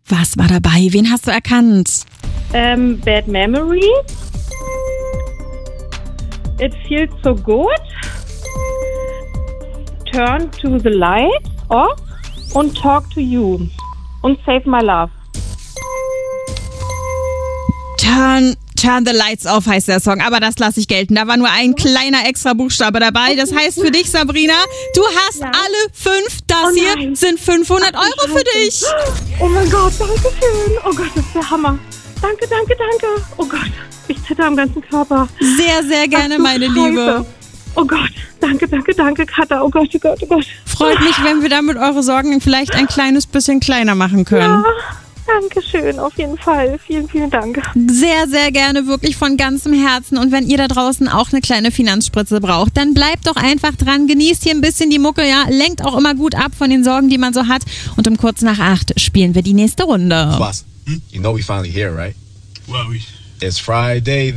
Was war dabei? Wen hast du erkannt? Bad Memories. It feels so good. Turn to the lights off und talk to you. Und save my love. Turn the Lights Off heißt der Song, aber das lasse ich gelten. Da war nur ein kleiner extra Buchstabe dabei. Das heißt für dich, Sabrina, du hast alle 5. Das hier sind 500 Euro für dich. Oh mein Gott, danke schön. Oh Gott, das ist der Hammer. Danke. Oh Gott, ich zitter am ganzen Körper. Sehr, sehr gerne, meine Liebe. Oh Gott, danke, Katha. Oh Gott. Freut mich, wenn wir damit eure Sorgen vielleicht ein kleines bisschen kleiner machen können. Ja, danke schön, auf jeden Fall. Vielen, vielen Dank. Sehr, sehr gerne, wirklich von ganzem Herzen. Und wenn ihr da draußen auch eine kleine Finanzspritze braucht, dann bleibt doch einfach dran. Genießt hier ein bisschen die Mucke, ja. Lenkt auch immer gut ab von den Sorgen, die man so hat. Und um kurz nach 8 spielen wir die nächste Runde. Boss, you know we finally here, right? Well, It's Friday.